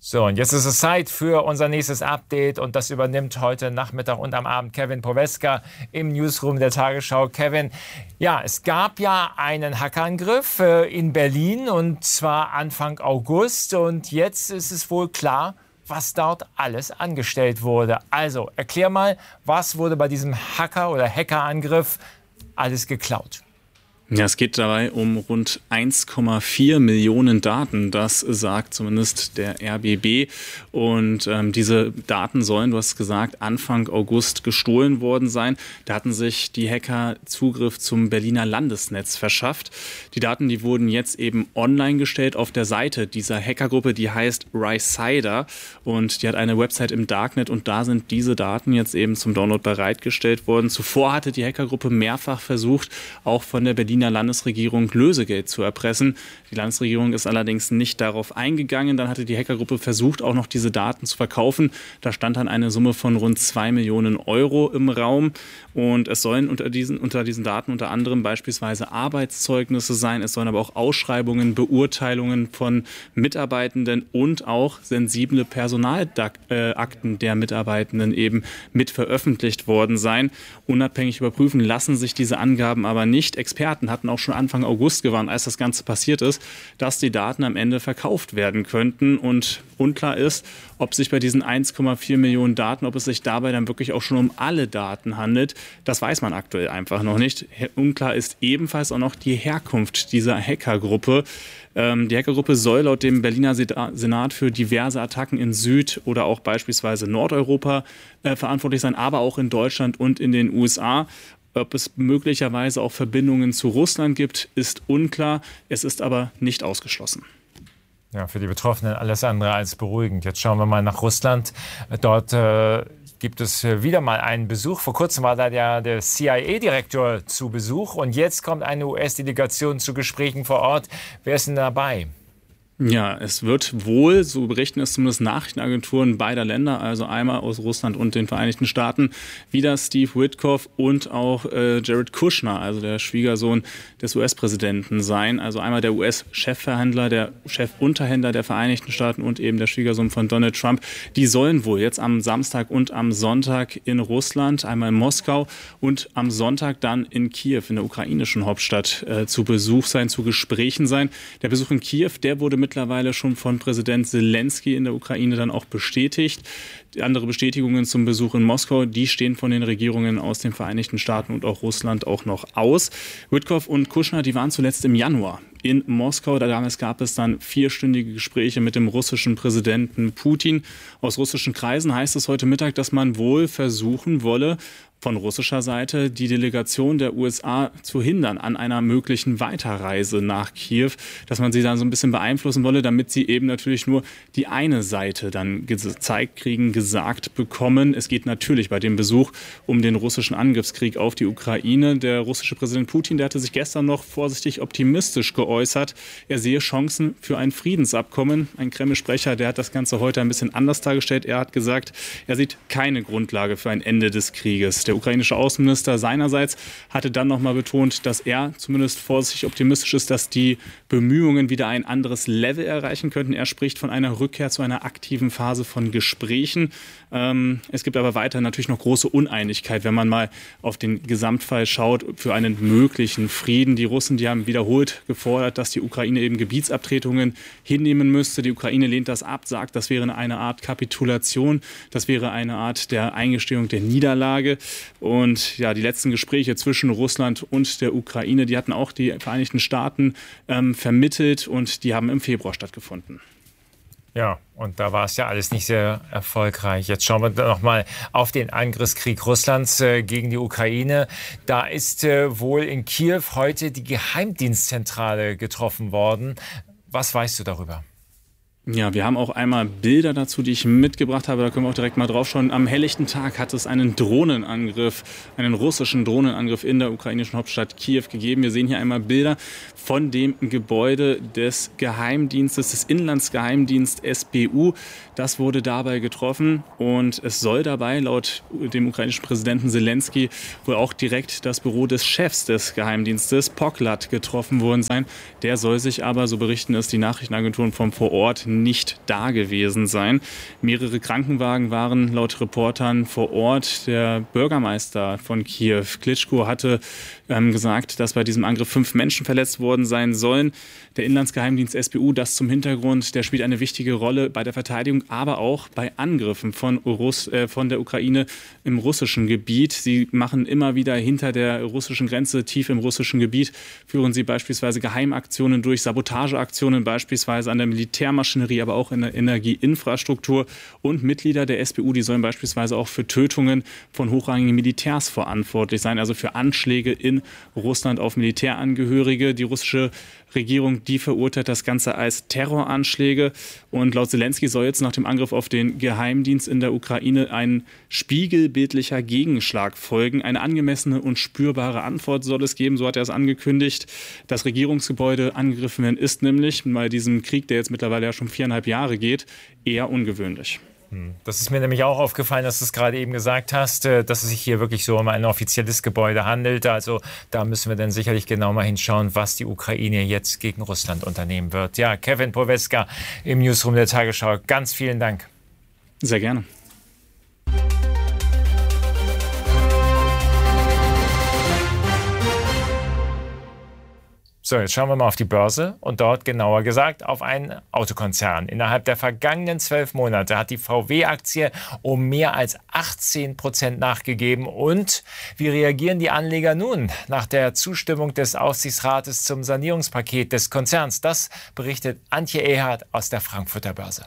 So, und jetzt ist es Zeit für unser nächstes Update und das übernimmt heute Nachmittag und am Abend Kevin Poweska im Newsroom der Tagesschau. Kevin, ja, es gab ja einen Hackerangriff in Berlin und zwar Anfang August und jetzt ist es wohl klar, was dort alles angestellt wurde. Also, erklär mal, was wurde bei diesem Hackerangriff alles geklaut? Ja, es geht dabei um rund 1,4 Millionen Daten, das sagt zumindest der RBB. Und diese Daten sollen, du hast gesagt, Anfang August gestohlen worden sein. Da hatten sich die Hacker Zugriff zum Berliner Landesnetz verschafft. Die Daten, die wurden jetzt eben online gestellt auf der Seite dieser Hackergruppe, die heißt Rysider. Und die hat eine Website im Darknet und da sind diese Daten jetzt eben zum Download bereitgestellt worden. Zuvor hatte die Hackergruppe mehrfach versucht, auch von der Berliner Landesregierung Lösegeld zu erpressen. Die Landesregierung ist allerdings nicht darauf eingegangen. Dann hatte die Hackergruppe versucht, auch noch diese Daten zu verkaufen. Da stand dann eine Summe von rund 2 Millionen Euro im Raum. Und es sollen unter diesen Daten unter anderem beispielsweise Arbeitszeugnisse sein. Es sollen aber auch Ausschreibungen, Beurteilungen von Mitarbeitenden und auch sensible Personalakten der Mitarbeitenden eben mit veröffentlicht worden sein. Unabhängig überprüfen lassen sich diese Angaben aber nicht. Experten hatten auch schon Anfang August gewarnt, als das Ganze passiert ist, dass die Daten am Ende verkauft werden könnten. Und unklar ist, ob sich bei diesen 1,4 Millionen Daten, ob es sich dabei dann wirklich auch schon um alle Daten handelt. Das weiß man aktuell einfach noch nicht. Unklar ist ebenfalls auch noch die Herkunft dieser Hackergruppe. Die Hackergruppe soll laut dem Berliner Senat für diverse Attacken in Süd- oder auch beispielsweise Nordeuropa verantwortlich sein, aber auch in Deutschland und in den USA. Ob es möglicherweise auch Verbindungen zu Russland gibt, ist unklar. Es ist aber nicht ausgeschlossen. Ja, für die Betroffenen alles andere als beruhigend. Jetzt schauen wir mal nach Russland. Dort gibt es wieder mal einen Besuch. Vor kurzem war da der CIA-Direktor zu Besuch und jetzt kommt eine US-Delegation zu Gesprächen vor Ort. Wer ist denn dabei? Ja, es wird wohl, so berichten es zumindest Nachrichtenagenturen beider Länder, also einmal aus Russland und den Vereinigten Staaten, wieder Steve Witkoff und auch Jared Kushner, also der Schwiegersohn des US-Präsidenten sein. Also einmal der US-Chefverhandler, der Chefunterhändler der Vereinigten Staaten und eben der Schwiegersohn von Donald Trump. Die sollen wohl jetzt am Samstag und am Sonntag in Russland, einmal in Moskau und am Sonntag dann in Kiew, in der ukrainischen Hauptstadt, zu Besuch sein, zu Gesprächen sein. Der Besuch in Kiew, der wurde mittlerweile schon von Präsident Zelensky in der Ukraine dann auch bestätigt. Die andere Bestätigungen zum Besuch in Moskau, die stehen von den Regierungen aus den Vereinigten Staaten und auch Russland auch noch aus. Witkoff und Kushner, die waren zuletzt im Januar in Moskau. Damals gab es dann 4-stündige Gespräche mit dem russischen Präsidenten Putin. Aus russischen Kreisen heißt es heute Mittag, dass man wohl versuchen wolle, von russischer Seite die Delegation der USA zu hindern an einer möglichen Weiterreise nach Kiew, dass man sie dann so ein bisschen beeinflussen wolle, damit sie eben natürlich nur die eine Seite dann gezeigt kriegen, gesagt bekommen. Es geht natürlich bei dem Besuch um den russischen Angriffskrieg auf die Ukraine. Der russische Präsident Putin, der hatte sich gestern noch vorsichtig optimistisch geäußert. Er sehe Chancen für ein Friedensabkommen. Ein Kreml-Sprecher, der hat das Ganze heute ein bisschen anders dargestellt. Er hat gesagt, er sieht keine Grundlage für ein Ende des Krieges. Der ukrainische Außenminister seinerseits hatte dann nochmal betont, dass er zumindest vorsichtig optimistisch ist, dass die Bemühungen wieder ein anderes Level erreichen könnten. Er spricht von einer Rückkehr zu einer aktiven Phase von Gesprächen. Es gibt aber weiter natürlich noch große Uneinigkeit, wenn man mal auf den Gesamtfall schaut, für einen möglichen Frieden. Die Russen, die haben wiederholt gefordert, dass die Ukraine eben Gebietsabtretungen hinnehmen müsste. Die Ukraine lehnt das ab, sagt, das wäre eine Art Kapitulation, das wäre eine Art der Eingestehung der Niederlage. Und ja, die letzten Gespräche zwischen Russland und der Ukraine, die hatten auch die Vereinigten Staaten vermittelt und die haben im Februar stattgefunden. Ja, und da war es ja alles nicht sehr erfolgreich. Jetzt schauen wir noch mal auf den Angriffskrieg Russlands gegen die Ukraine. Da ist wohl in Kiew heute die Geheimdienstzentrale getroffen worden. Was weißt du darüber? Ja, wir haben auch einmal Bilder dazu, die ich mitgebracht habe. Da können wir auch direkt mal drauf schauen. Am helllichten Tag hat es einen Drohnenangriff, einen russischen Drohnenangriff in der ukrainischen Hauptstadt Kiew gegeben. Wir sehen hier einmal Bilder von dem Gebäude des Geheimdienstes, des Inlandsgeheimdienst SBU. Das wurde dabei getroffen und es soll dabei laut dem ukrainischen Präsidenten Zelensky wohl auch direkt das Büro des Chefs des Geheimdienstes Poklad getroffen worden sein. Der soll sich aber, so berichten es die Nachrichtenagenturen von vor Ort, nicht da gewesen sein. Mehrere Krankenwagen waren laut Reportern vor Ort. Der Bürgermeister von Kiew, Klitschko, hatte gesagt, dass bei diesem Angriff 5 Menschen verletzt worden sein sollen. Der Inlandsgeheimdienst SBU, das zum Hintergrund, der spielt eine wichtige Rolle bei der Verteidigung, aber auch bei Angriffen von der Ukraine im russischen Gebiet. Sie machen immer wieder hinter der russischen Grenze, tief im russischen Gebiet, führen sie beispielsweise Geheimaktionen durch, Sabotageaktionen beispielsweise an der Militärmaschinerie, aber auch in der Energieinfrastruktur. Und Mitglieder der SBU, die sollen beispielsweise auch für Tötungen von hochrangigen Militärs verantwortlich sein, also für Anschläge in Russland auf Militärangehörige. Die russische Regierung, die verurteilt das Ganze als Terroranschläge. Und laut Zelensky soll jetzt nach dem Angriff auf den Geheimdienst in der Ukraine ein spiegelbildlicher Gegenschlag folgen. Eine angemessene und spürbare Antwort soll es geben, so hat er es angekündigt. Das Regierungsgebäude angegriffen werden ist nämlich bei diesem Krieg, der jetzt mittlerweile ja schon 4,5 Jahre geht, eher ungewöhnlich. Das ist mir nämlich auch aufgefallen, dass du es gerade eben gesagt hast, dass es sich hier wirklich so um ein offizielles Gebäude handelt. Also da müssen wir dann sicherlich genau mal hinschauen, was die Ukraine jetzt gegen Russland unternehmen wird. Ja, Kevin Poweska im Newsroom der Tagesschau. Ganz vielen Dank. Sehr gerne. So, jetzt schauen wir mal auf die Börse und dort genauer gesagt auf einen Autokonzern. Innerhalb der vergangenen 12 Monate hat die VW-Aktie um mehr als 18% nachgegeben. Und wie reagieren die Anleger nun nach der Zustimmung des Aufsichtsrates zum Sanierungspaket des Konzerns? Das berichtet Antje Ehrhardt aus der Frankfurter Börse.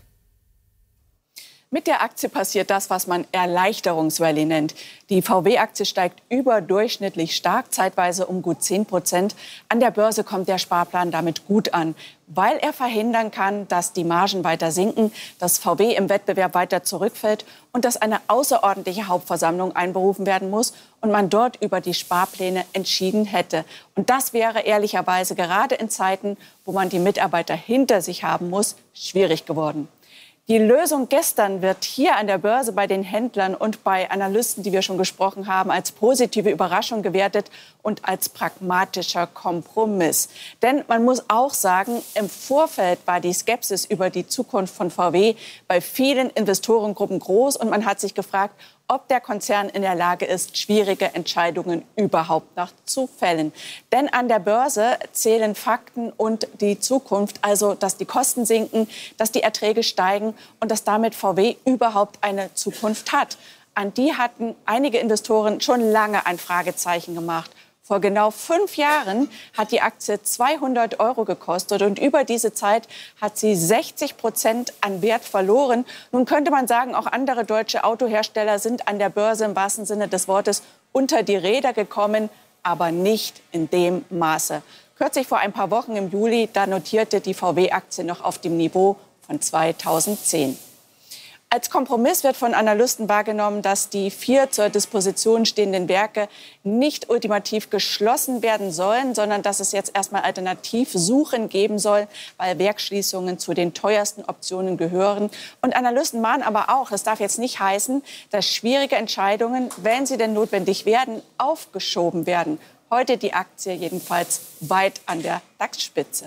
Mit der Aktie passiert das, was man Erleichterungsrallye nennt. Die VW-Aktie steigt überdurchschnittlich stark, zeitweise um gut 10%. An der Börse kommt der Sparplan damit gut an, weil er verhindern kann, dass die Margen weiter sinken, dass VW im Wettbewerb weiter zurückfällt und dass eine außerordentliche Hauptversammlung einberufen werden muss und man dort über die Sparpläne entschieden hätte. Und das wäre ehrlicherweise gerade in Zeiten, wo man die Mitarbeiter hinter sich haben muss, schwierig geworden. Die Lösung gestern wird hier an der Börse bei den Händlern und bei Analysten, die wir schon gesprochen haben, als positive Überraschung gewertet und als pragmatischer Kompromiss. Denn man muss auch sagen, im Vorfeld war die Skepsis über die Zukunft von VW bei vielen Investorengruppen groß und man hat sich gefragt, ob der Konzern in der Lage ist, schwierige Entscheidungen überhaupt noch zu fällen. Denn an der Börse zählen Fakten und die Zukunft, also dass die Kosten sinken, dass die Erträge steigen und dass damit VW überhaupt eine Zukunft hat. An die hatten einige Investoren schon lange ein Fragezeichen gemacht. Vor genau 5 Jahren hat die Aktie 200 € gekostet und über diese Zeit hat sie 60% an Wert verloren. Nun könnte man sagen, auch andere deutsche Autohersteller sind an der Börse im wahrsten Sinne des Wortes unter die Räder gekommen, aber nicht in dem Maße. Kürzlich vor ein paar Wochen im Juli, da notierte die VW-Aktie noch auf dem Niveau von 2010. Als Kompromiss wird von Analysten wahrgenommen, dass die 4 zur Disposition stehenden Werke nicht ultimativ geschlossen werden sollen, sondern dass es jetzt erstmal Alternativsuchen geben soll, weil Werksschließungen zu den teuersten Optionen gehören. Und Analysten mahnen aber auch, es darf jetzt nicht heißen, dass schwierige Entscheidungen, wenn sie denn notwendig werden, aufgeschoben werden. Heute die Aktie jedenfalls weit an der DAX-Spitze.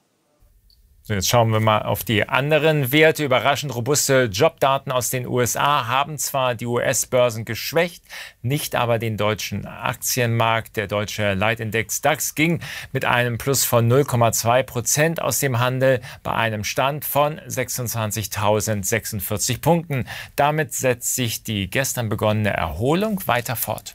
So, jetzt schauen wir mal auf die anderen Werte. Überraschend robuste Jobdaten aus den USA haben zwar die US-Börsen geschwächt, nicht aber den deutschen Aktienmarkt. Der deutsche Leitindex DAX ging mit einem Plus von 0,2% aus dem Handel bei einem Stand von 26.046 Punkten. Damit setzt sich die gestern begonnene Erholung weiter fort.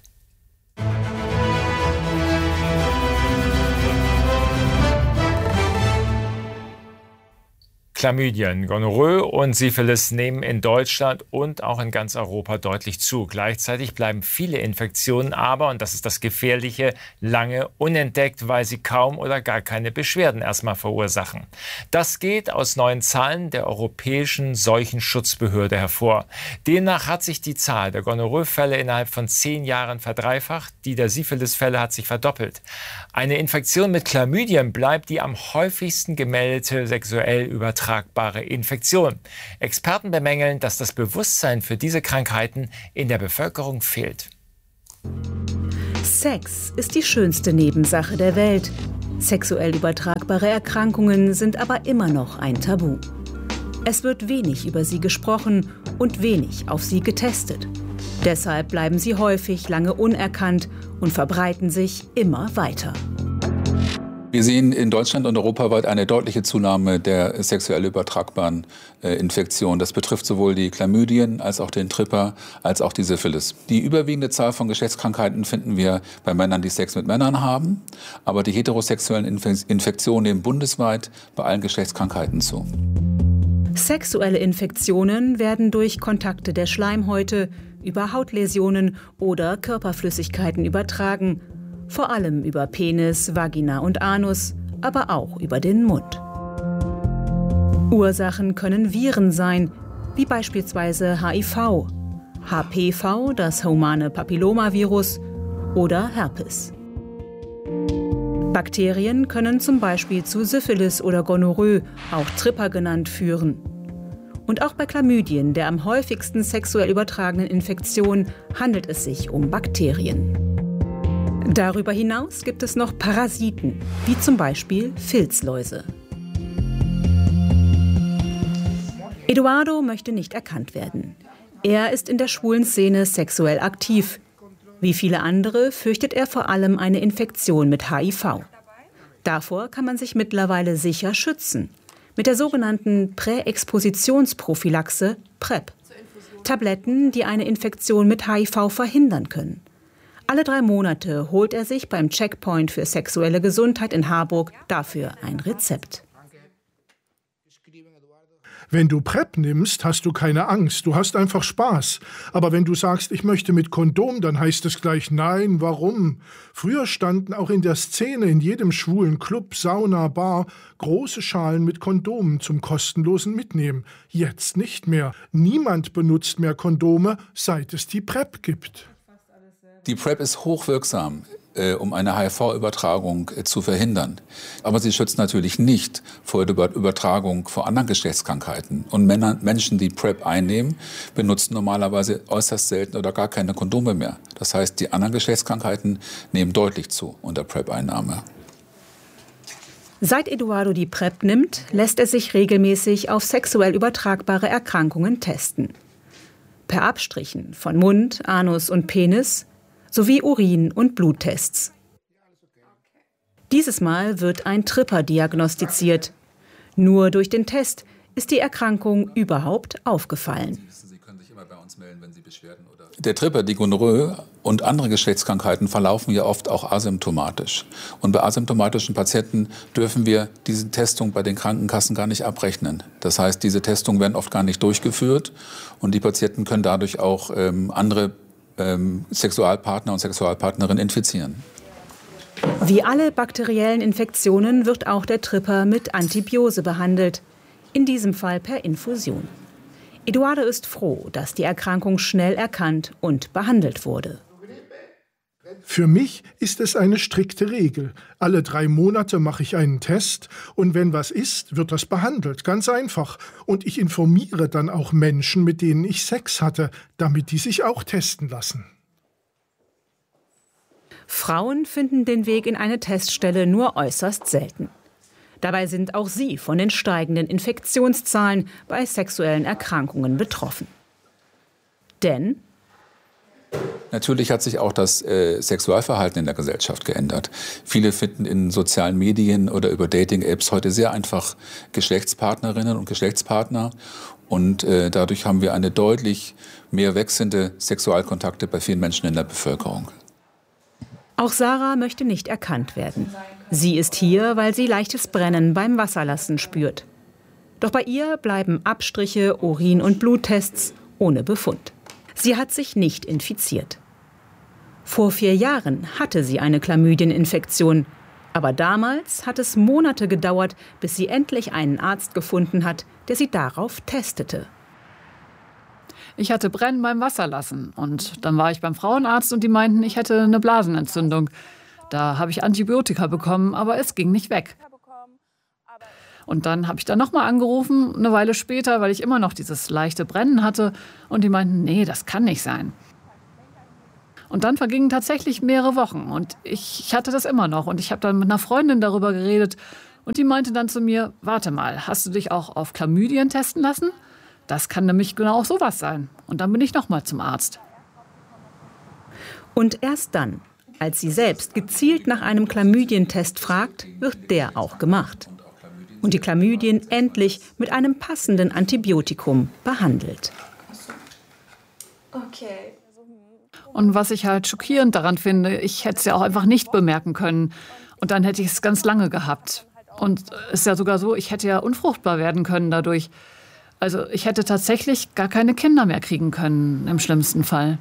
Chlamydien, Gonorrhoe und Syphilis nehmen in Deutschland und auch in ganz Europa deutlich zu. Gleichzeitig bleiben viele Infektionen aber, und das ist das Gefährliche, lange unentdeckt, weil sie kaum oder gar keine Beschwerden erstmal verursachen. Das geht aus neuen Zahlen der Europäischen Seuchenschutzbehörde hervor. Demnach hat sich die Zahl der Gonorrhoe-Fälle innerhalb von 10 Jahren verdreifacht, die der Syphilis-Fälle hat sich verdoppelt. Eine Infektion mit Chlamydien bleibt die am häufigsten gemeldete sexuell übertragbare Infektion. Experten bemängeln, dass das Bewusstsein für diese Krankheiten in der Bevölkerung fehlt. Sex ist die schönste Nebensache der Welt. Sexuell übertragbare Erkrankungen sind aber immer noch ein Tabu. Es wird wenig über sie gesprochen und wenig auf sie getestet. Deshalb bleiben sie häufig lange unerkannt und verbreiten sich immer weiter. Wir sehen in Deutschland und europaweit eine deutliche Zunahme der sexuell übertragbaren Infektionen. Das betrifft sowohl die Chlamydien als auch den Tripper als auch die Syphilis. Die überwiegende Zahl von Geschlechtskrankheiten finden wir bei Männern, die Sex mit Männern haben. Aber die heterosexuellen Infektionen nehmen bundesweit bei allen Geschlechtskrankheiten zu. Sexuelle Infektionen werden durch Kontakte der Schleimhäute, über Hautläsionen oder Körperflüssigkeiten übertragen. Vor allem über Penis, Vagina und Anus, aber auch über den Mund. Ursachen können Viren sein, wie beispielsweise HIV, HPV, das humane Papillomavirus, oder Herpes. Bakterien können zum Beispiel zu Syphilis oder Gonorrhoe, auch Tripper genannt, führen. Und auch bei Chlamydien, der am häufigsten sexuell übertragenen Infektion, handelt es sich um Bakterien. Darüber hinaus gibt es noch Parasiten, wie zum Beispiel Filzläuse. Eduardo möchte nicht erkannt werden. Er ist in der schwulen Szene sexuell aktiv. Wie viele andere fürchtet er vor allem eine Infektion mit HIV. Davor kann man sich mittlerweile sicher schützen. Mit der sogenannten Präexpositionsprophylaxe, PrEP. Tabletten, die eine Infektion mit HIV verhindern können. Alle 3 Monate holt er sich beim Checkpoint für sexuelle Gesundheit in Harburg dafür ein Rezept. Wenn du PrEP nimmst, hast du keine Angst, du hast einfach Spaß. Aber wenn du sagst, ich möchte mit Kondom, dann heißt es gleich, nein, warum? Früher standen auch in der Szene in jedem schwulen Club, Sauna, Bar große Schalen mit Kondomen zum kostenlosen Mitnehmen. Jetzt nicht mehr. Niemand benutzt mehr Kondome, seit es die PrEP gibt. Die PrEP ist hochwirksam, um eine HIV-Übertragung zu verhindern. Aber sie schützt natürlich nicht vor der Übertragung vor anderen Geschlechtskrankheiten. Und Menschen, die PrEP einnehmen, benutzen normalerweise äußerst selten oder gar keine Kondome mehr. Das heißt, die anderen Geschlechtskrankheiten nehmen deutlich zu unter PrEP-Einnahme. Seit Eduardo die PrEP nimmt, lässt er sich regelmäßig auf sexuell übertragbare Erkrankungen testen. Per Abstrichen von Mund, Anus und Penis sowie Urin- und Bluttests. Dieses Mal wird ein Tripper diagnostiziert. Nur durch den Test ist die Erkrankung überhaupt aufgefallen. Der Tripper, die Gonorrhoe und andere Geschlechtskrankheiten verlaufen ja oft auch asymptomatisch. Und bei asymptomatischen Patienten dürfen wir diese Testung bei den Krankenkassen gar nicht abrechnen. Das heißt, diese Testungen werden oft gar nicht durchgeführt und die Patienten können dadurch auch andere Sexualpartner und Sexualpartnerinnen infizieren. Wie alle bakteriellen Infektionen wird auch der Tripper mit Antibiose behandelt, in diesem Fall per Infusion. Eduardo ist froh, dass die Erkrankung schnell erkannt und behandelt wurde. Für mich ist es eine strikte Regel. Alle 3 Monate mache ich einen Test und wenn was ist, wird das behandelt. Ganz einfach. Und ich informiere dann auch Menschen, mit denen ich Sex hatte, damit die sich auch testen lassen. Frauen finden den Weg in eine Teststelle nur äußerst selten. Dabei sind auch sie von den steigenden Infektionszahlen bei sexuellen Erkrankungen betroffen. Denn natürlich hat sich auch das Sexualverhalten in der Gesellschaft geändert. Viele finden in sozialen Medien oder über Dating-Apps heute sehr einfach Geschlechtspartnerinnen und Geschlechtspartner. Und dadurch haben wir eine deutlich mehr wechselnde Sexualkontakte bei vielen Menschen in der Bevölkerung. Auch Sarah möchte nicht erkannt werden. Sie ist hier, weil sie leichtes Brennen beim Wasserlassen spürt. Doch bei ihr bleiben Abstriche, Urin- und Bluttests ohne Befund. Sie hat sich nicht infiziert. Vor 4 Jahren hatte sie eine Chlamydieninfektion. Aber damals hat es Monate gedauert, bis sie endlich einen Arzt gefunden hat, der sie darauf testete. Ich hatte Brennen beim Wasserlassen und dann war ich beim Frauenarzt und die meinten, ich hätte eine Blasenentzündung. Da habe ich Antibiotika bekommen, aber es ging nicht weg. Und dann habe ich dann nochmal angerufen, eine Weile später, weil ich immer noch dieses leichte Brennen hatte. Und die meinten, nee, das kann nicht sein. Und dann vergingen tatsächlich mehrere Wochen und ich hatte das immer noch. Und ich habe dann mit einer Freundin darüber geredet Und die meinte dann zu mir, warte mal, hast du dich auch auf Chlamydien testen lassen? Das kann nämlich genau sowas sein. Und dann bin ich nochmal zum Arzt. Und erst dann, als sie selbst gezielt nach einem Chlamydientest fragt, wird der auch gemacht. Und die Chlamydien endlich mit einem passenden Antibiotikum behandelt. Okay. Und was ich halt schockierend daran finde, ich hätte es ja auch einfach nicht bemerken können. Und dann hätte ich es ganz lange gehabt. Und es ist ja sogar so, ich hätte ja unfruchtbar werden können dadurch. Also ich hätte tatsächlich gar keine Kinder mehr kriegen können, im schlimmsten Fall.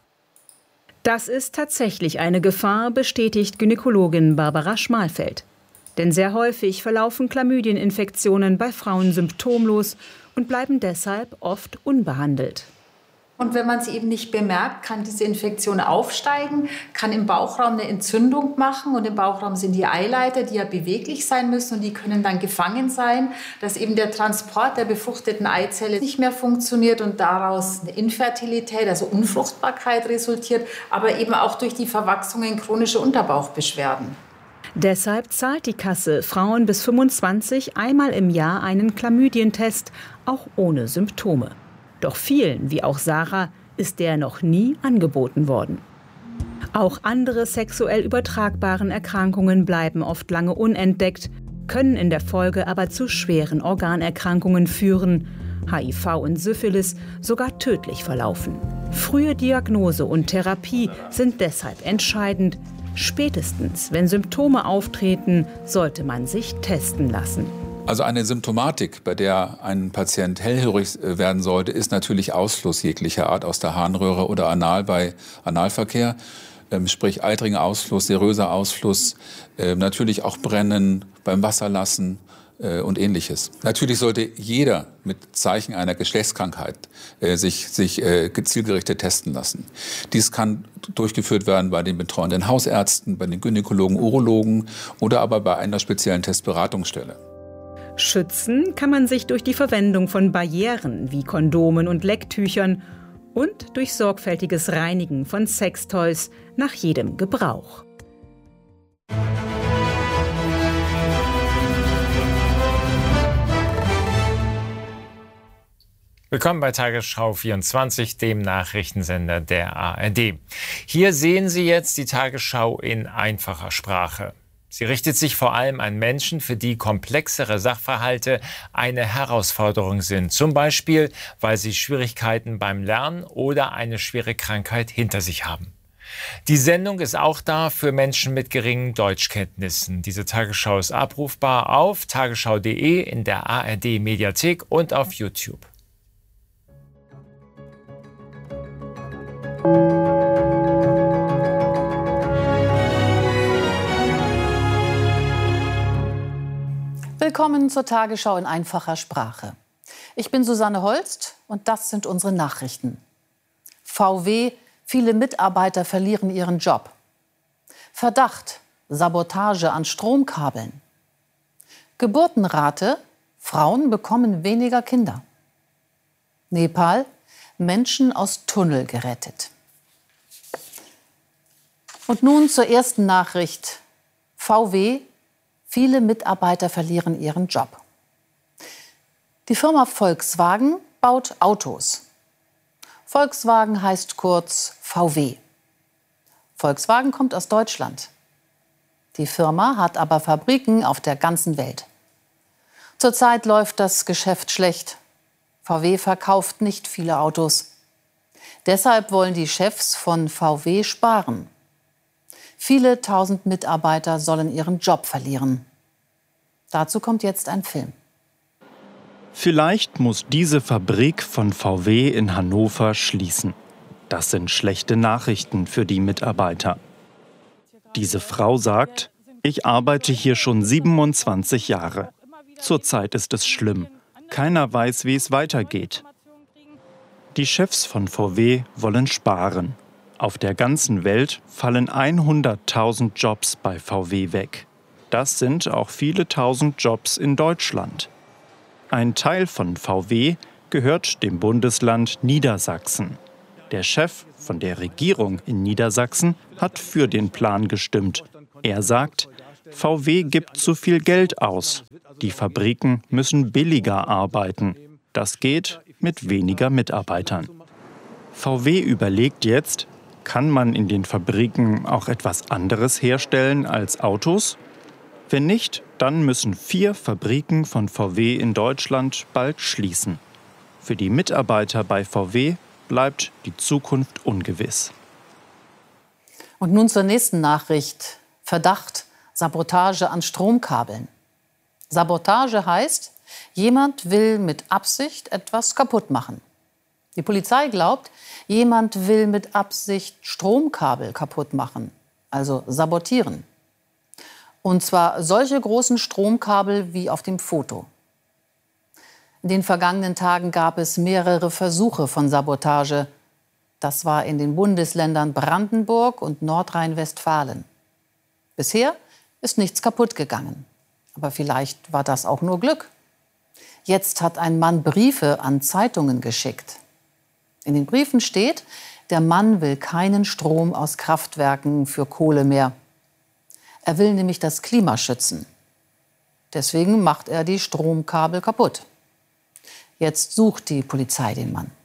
Das ist tatsächlich eine Gefahr, bestätigt Gynäkologin Barbara Schmalfeld. Denn sehr häufig verlaufen Chlamydieninfektionen bei Frauen symptomlos und bleiben deshalb oft unbehandelt. Und wenn man sie eben nicht bemerkt, kann diese Infektion aufsteigen, kann im Bauchraum eine Entzündung machen. Und im Bauchraum sind die Eileiter, die ja beweglich sein müssen. Und die können dann gefangen sein, dass eben der Transport der befruchteten Eizelle nicht mehr funktioniert und daraus eine Infertilität, also Unfruchtbarkeit resultiert, aber eben auch durch die Verwachsungen chronische Unterbauchbeschwerden. Deshalb zahlt die Kasse Frauen bis 25 einmal im Jahr einen Chlamydientest, auch ohne Symptome. Doch vielen, wie auch Sarah, ist der noch nie angeboten worden. Auch andere sexuell übertragbaren Erkrankungen bleiben oft lange unentdeckt, können in der Folge aber zu schweren Organerkrankungen führen, HIV und Syphilis sogar tödlich verlaufen. Frühe Diagnose und Therapie sind deshalb entscheidend. Spätestens, wenn Symptome auftreten, sollte man sich testen lassen. Also eine Symptomatik, bei der ein Patient hellhörig werden sollte, ist natürlich Ausfluss jeglicher Art aus der Harnröhre oder anal bei Analverkehr. Sprich eitriger Ausfluss, seröser Ausfluss, natürlich auch Brennen beim Wasserlassen und Ähnliches. Natürlich sollte jeder mit Zeichen einer Geschlechtskrankheit sich zielgerichtet testen lassen. Dies kann durchgeführt werden bei den betreuenden Hausärzten, bei den Gynäkologen, Urologen oder aber bei einer speziellen Testberatungsstelle. Schützen kann man sich durch die Verwendung von Barrieren wie Kondomen und Lecktüchern und durch sorgfältiges Reinigen von Sextoys nach jedem Gebrauch. Willkommen bei Tagesschau 24, dem Nachrichtensender der ARD. Hier sehen Sie jetzt die Tagesschau in einfacher Sprache. Sie richtet sich vor allem an Menschen, für die komplexere Sachverhalte eine Herausforderung sind. Zum Beispiel, weil sie Schwierigkeiten beim Lernen oder eine schwere Krankheit hinter sich haben. Die Sendung ist auch da für Menschen mit geringen Deutschkenntnissen. Diese Tagesschau ist abrufbar auf tagesschau.de, in der ARD-Mediathek und auf YouTube. Willkommen zur Tagesschau in einfacher Sprache. Ich bin Susanne Holst und das sind unsere Nachrichten. VW, viele Mitarbeiter verlieren ihren Job. Verdacht, Sabotage an Stromkabeln. Geburtenrate, Frauen bekommen weniger Kinder. Nepal, Menschen aus Tunnel gerettet. Und nun zur ersten Nachricht. VW, viele Mitarbeiter verlieren ihren Job. Die Firma Volkswagen baut Autos. Volkswagen heißt kurz VW. Volkswagen kommt aus Deutschland. Die Firma hat aber Fabriken auf der ganzen Welt. Zurzeit läuft das Geschäft schlecht. VW verkauft nicht viele Autos. Deshalb wollen die Chefs von VW sparen. Viele tausend Mitarbeiter sollen ihren Job verlieren. Dazu kommt jetzt ein Film. Vielleicht muss diese Fabrik von VW in Hannover schließen. Das sind schlechte Nachrichten für die Mitarbeiter. Diese Frau sagt, ich arbeite hier schon 27 Jahre. Zurzeit ist es schlimm. Keiner weiß, wie es weitergeht. Die Chefs von VW wollen sparen. Auf der ganzen Welt fallen 100.000 Jobs bei VW weg. Das sind auch viele tausend Jobs in Deutschland. Ein Teil von VW gehört dem Bundesland Niedersachsen. Der Chef von der Regierung in Niedersachsen hat für den Plan gestimmt. Er sagt, VW gibt zu viel Geld aus. Die Fabriken müssen billiger arbeiten. Das geht mit weniger Mitarbeitern. VW überlegt jetzt, kann man in den Fabriken auch etwas anderes herstellen als Autos? Wenn nicht, dann müssen 4 Fabriken von VW in Deutschland bald schließen. Für die Mitarbeiter bei VW bleibt die Zukunft ungewiss. Und nun zur nächsten Nachricht. Verdacht, Sabotage an Stromkabeln. Sabotage heißt, jemand will mit Absicht etwas kaputt machen. Die Polizei glaubt, jemand will mit Absicht Stromkabel kaputt machen, also sabotieren. Und zwar solche großen Stromkabel wie auf dem Foto. In den vergangenen Tagen gab es mehrere Versuche von Sabotage. Das war in den Bundesländern Brandenburg und Nordrhein-Westfalen. Bisher ist nichts kaputt gegangen. Aber vielleicht war das auch nur Glück. Jetzt hat ein Mann Briefe an Zeitungen geschickt. In den Briefen steht, der Mann will keinen Strom aus Kraftwerken für Kohle mehr. Er will nämlich das Klima schützen. Deswegen macht er die Stromkabel kaputt. Jetzt sucht die Polizei den Mann.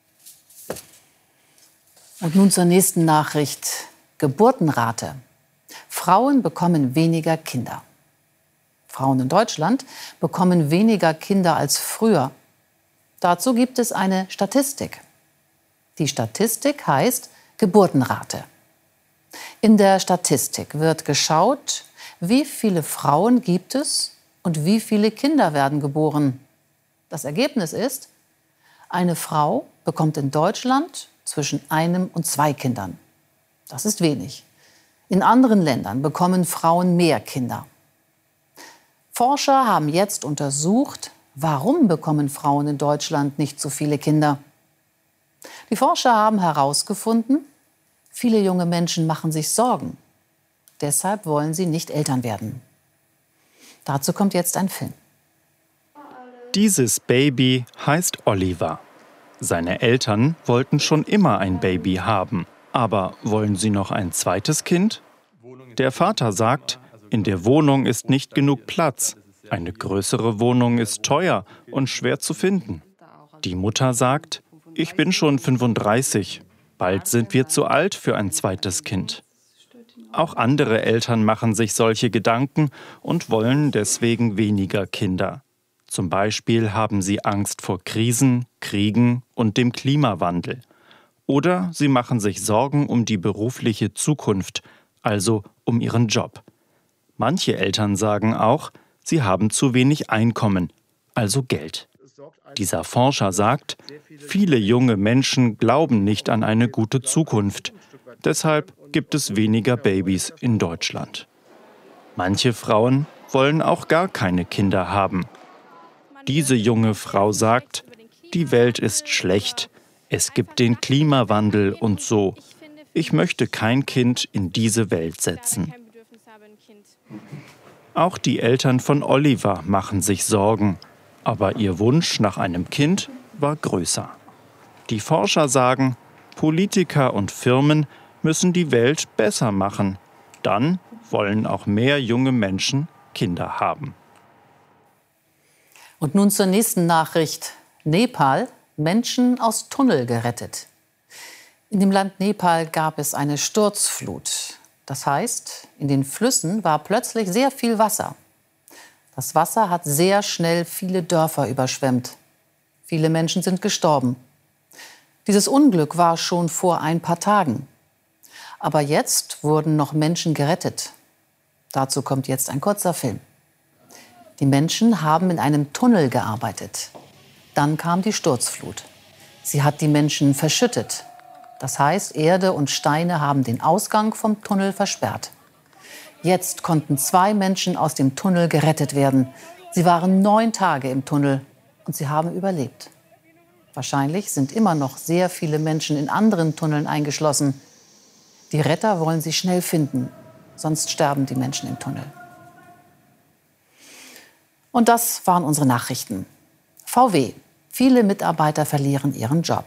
Und nun zur nächsten Nachricht. Geburtenrate. Frauen bekommen weniger Kinder. Frauen in Deutschland bekommen weniger Kinder als früher. Dazu gibt es eine Statistik. Die Statistik heißt Geburtenrate. In der Statistik wird geschaut, wie viele Frauen gibt es und wie viele Kinder werden geboren. Das Ergebnis ist, eine Frau bekommt in Deutschland zwischen 1 und 2 Kindern. Das ist wenig. In anderen Ländern bekommen Frauen mehr Kinder. Forscher haben jetzt untersucht, warum bekommen Frauen in Deutschland nicht so viele Kinder. Die Forscher haben herausgefunden, viele junge Menschen machen sich Sorgen. Deshalb wollen sie nicht Eltern werden. Dazu kommt jetzt ein Film. Dieses Baby heißt Oliver. Seine Eltern wollten schon immer ein Baby haben. Aber wollen sie noch ein zweites Kind? Der Vater sagt, in der Wohnung ist nicht genug Platz. Eine größere Wohnung ist teuer und schwer zu finden. Die Mutter sagt, ich bin schon 35. Bald sind wir zu alt für ein zweites Kind. Auch andere Eltern machen sich solche Gedanken und wollen deswegen weniger Kinder. Zum Beispiel haben sie Angst vor Krisen, Kriegen und dem Klimawandel. Oder sie machen sich Sorgen um die berufliche Zukunft, also um ihren Job. Manche Eltern sagen auch, sie haben zu wenig Einkommen, also Geld. Dieser Forscher sagt, viele junge Menschen glauben nicht an eine gute Zukunft. Deshalb gibt es weniger Babys in Deutschland. Manche Frauen wollen auch gar keine Kinder haben. Diese junge Frau sagt, die Welt ist schlecht. Es gibt den Klimawandel und so. Ich möchte kein Kind in diese Welt setzen. Auch die Eltern von Oliver machen sich Sorgen. Aber ihr Wunsch nach einem Kind war größer. Die Forscher sagen, Politiker und Firmen müssen die Welt besser machen. Dann wollen auch mehr junge Menschen Kinder haben. Und nun zur nächsten Nachricht. Nepal, Menschen aus Tunnel gerettet. In dem Land Nepal gab es eine Sturzflut. Das heißt, in den Flüssen war plötzlich sehr viel Wasser. Das Wasser hat sehr schnell viele Dörfer überschwemmt. Viele Menschen sind gestorben. Dieses Unglück war schon vor ein paar Tagen. Aber jetzt wurden noch Menschen gerettet. Dazu kommt jetzt ein kurzer Film. Die Menschen haben in einem Tunnel gearbeitet. Dann kam die Sturzflut. Sie hat die Menschen verschüttet. Das heißt, Erde und Steine haben den Ausgang vom Tunnel versperrt. Jetzt konnten 2 Menschen aus dem Tunnel gerettet werden. Sie waren 9 Tage im Tunnel und sie haben überlebt. Wahrscheinlich sind immer noch sehr viele Menschen in anderen Tunneln eingeschlossen. Die Retter wollen sie schnell finden, sonst sterben die Menschen im Tunnel. Und das waren unsere Nachrichten. VW. Viele Mitarbeiter verlieren ihren Job.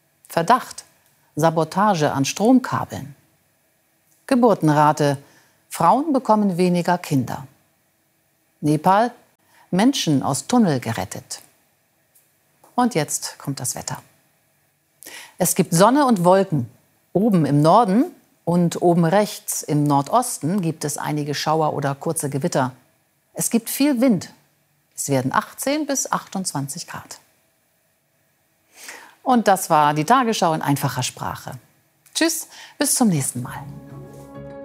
Verdacht. Sabotage an Stromkabeln. Geburtenrate. Frauen bekommen weniger Kinder. Nepal, Menschen aus Tunnel gerettet. Und jetzt kommt das Wetter. Es gibt Sonne und Wolken. Oben im Norden und oben rechts im Nordosten gibt es einige Schauer oder kurze Gewitter. Es gibt viel Wind. Es werden 18 bis 28 Grad. Und das war die Tagesschau in einfacher Sprache. Tschüss, bis zum nächsten Mal.